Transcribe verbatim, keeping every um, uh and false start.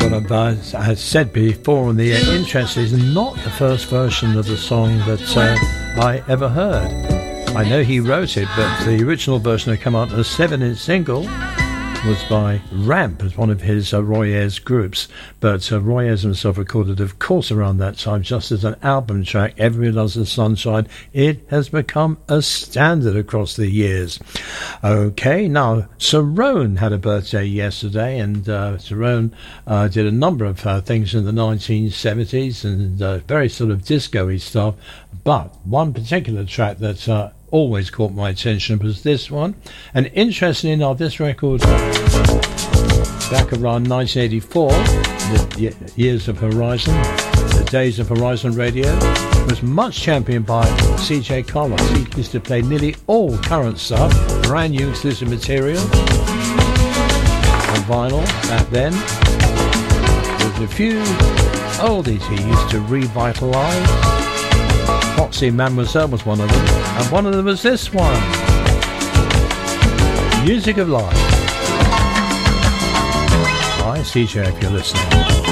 what I've uh, I said before, and the uh, interest is not the first version of the song that uh, I ever heard. I know he wrote it, but the original version that came out as a seven-inch single was by Ramp as one of his uh, Roy Ayers groups, but uh, Roy Ayers himself recorded, of course, around that time, just as an album track, Everybody Loves the Sunshine. It has become a standard across the years. Okay, now, Cerrone had a birthday yesterday, and uh, Cerrone uh, did a number of uh, things in the nineteen seventies, and uh, very sort of disco-y stuff, but one particular track that uh, always caught my attention was this one. And interestingly enough, this record back around nineteen eighty-four, the years of Horizon, the days of Horizon Radio, was much championed by C J Carlos. He used to play nearly all current stuff, brand new exclusive material on vinyl back then. There's a few oldies he used to revitalise. Foxy Mademoiselle was one of them, and one of them was this one, Music of Life. Hi, C J, if you're listening.